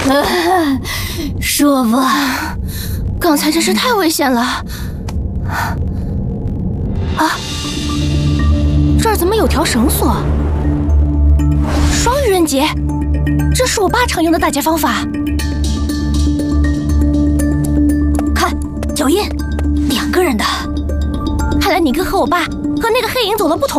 说吧， 刚才真是太危险了。啊，这儿怎么有条绳索？双愚人节，这是我爸常用的打劫方法。 看，脚印，2个人的。 看来你哥和我爸和那个黑影走了不同